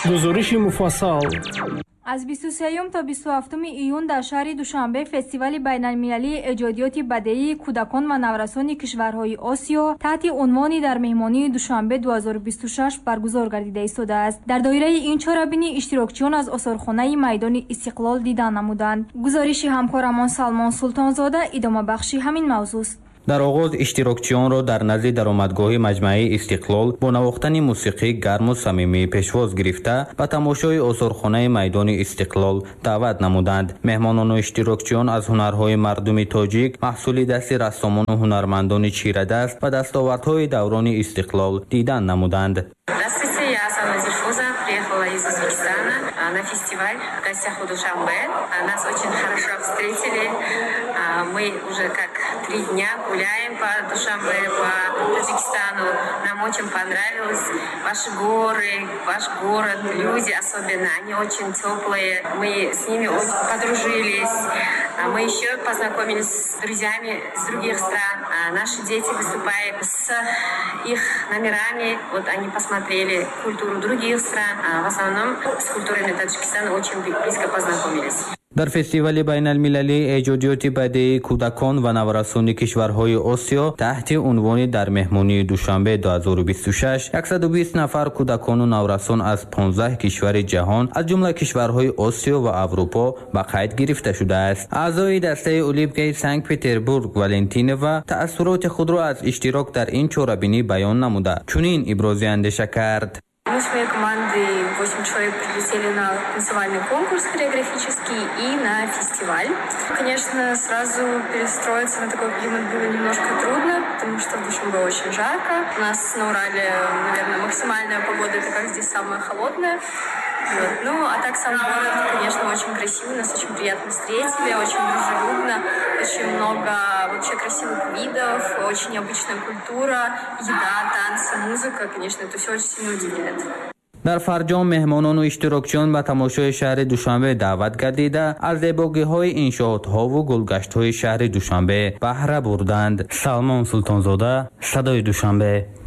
гузориши муфассал. аз 23 تا 27 июн дар шаҳри Душанбе фестивали байналмилалии эҷодиёти бадеии кӯдакон ва наврасони кишварҳои Осиё таҳти унвони дар меҳмонии Душанбе 2026 баргузор гардида истодааст. дар доираи ин чорабинӣ иштирокчиён аз осорхонаи майдони Истиқлол дидан намуданд. гузориши ҳамкорамон Салмон Султонзода идомабахши ҳамин мавзӯъст. дар оғоз иштирокчиёнро дар назди даромадгоҳи маҷмаи Истиқлол бо навохтани мусиқӣ гарму самимӣ пешвоз гирифта ба тамошои осорхонаи майдони Истиқлол даъват намуданд. меҳмонону иштирокчиён аз ҳунарҳои мардуми тоҷик, маҳсули дасти рассомону ҳунармандони чирадаст ва дастовардҳои даврони Истиқлол дидан намуданд. Здравствуйте, я Асана Зильфуза, приехала из Узбекистана на фестиваль в гостях у Душанбе. Нас очень хорошо встретили. Мы уже как 3 дня гуляем по Душанбе, по Таджикистану. Нам очень понравилось ваши горы, ваш город, люди особенно, они очень теплые. Мы с ними подружились. Мы еще познакомились с друзьями из других стран. Наши дети выступают с их номерами. Вот они посмотрели культуру других стран. В основном с культурами Таджикистана очень близко познакомились. дар фестивали байналмилалии эҷодиёти бадеии кӯдакон ва наврасони кишварҳои Осиё таҳти унвони дар меҳмонии Душанбе 2026 120 нафар кӯдакону наврасон аз 15 кишвари ҷаҳон аз ҷумла кишварҳои Осиё ва Аврупо ба қайд гирифта шудааст. аъзои дастаи Олимпияи Санкт-Петербург Валентинова таассуроти худро аз иштирок дар ин чорабинӣ баён намуда чунин ибрози андеша кард. Мы с моей командой 8 человек прилетели на танцевальный конкурс хореографический и на фестиваль. Конечно, сразу перестроиться на такой климат было немножко трудно, потому что в Душанбе очень жарко. У нас на Урале, наверное, максимальная погода, это как здесь самая холодная. Вот. Ну, а так сам город, конечно, очень красивый, нас очень приятно встретили, очень дружелюбно, очень много вообще красивых видов, очень необычная культура, еда, танцы, музыка, конечно, это все очень сильно удивляет. дар фарҷом меҳмонону иштирокчиён ба тамошои шаҳри Душанбе даъват гардида аз зебогиҳои иншоотҳову гулгаштҳои шаҳри Душанбе баҳра бурданд. Салмон Султонзода, Садои Душанбе.